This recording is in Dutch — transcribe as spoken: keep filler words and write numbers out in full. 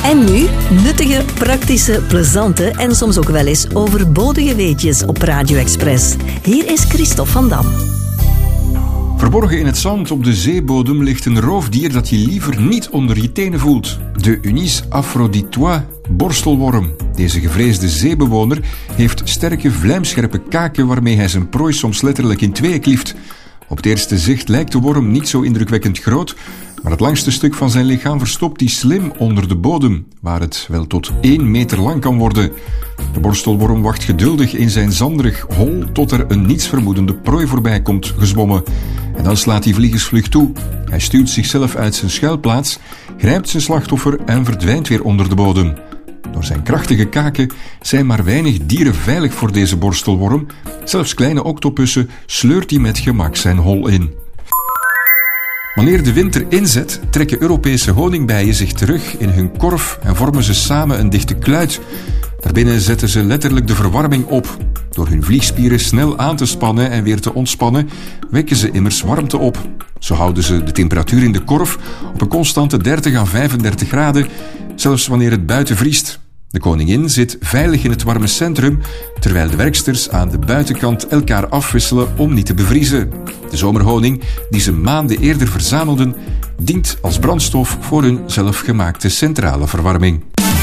En nu nuttige, praktische, plezante en soms ook wel eens overbodige weetjes op Radio Express. Hier is Christophe van Dam. Verborgen in het zand op de zeebodem ligt een roofdier dat je liever niet onder je tenen voelt. De Unis aphroditois borstelworm. Deze gevreesde zeebewoner heeft sterke, vlijmscherpe kaken waarmee hij zijn prooi soms letterlijk in tweeën klieft. Op het eerste zicht lijkt de worm niet zo indrukwekkend groot, maar het langste stuk van zijn lichaam verstopt hij slim onder de bodem, waar het wel tot één meter lang kan worden. De borstelworm wacht geduldig in zijn zanderig hol tot er een nietsvermoedende prooi voorbij komt gezwommen. En dan slaat hij vliegensvlug toe. Hij stuwt zichzelf uit zijn schuilplaats, grijpt zijn slachtoffer en verdwijnt weer onder de bodem. Door zijn krachtige kaken zijn maar weinig dieren veilig voor deze borstelworm. Zelfs kleine octopussen sleurt hij met gemak zijn hol in. Wanneer de winter inzet, trekken Europese honingbijen zich terug in hun korf en vormen ze samen een dichte kluit. Daarbinnen zetten ze letterlijk de verwarming op. Door hun vliegspieren snel aan te spannen en weer te ontspannen, wekken ze immers warmte op. Zo houden ze de temperatuur in de korf op een constante dertig à vijfendertig graden, zelfs wanneer het buiten vriest. De koningin zit veilig in het warme centrum, terwijl de werksters aan de buitenkant elkaar afwisselen om niet te bevriezen. De zomerhoning, die ze maanden eerder verzamelden, dient als brandstof voor hun zelfgemaakte centrale verwarming.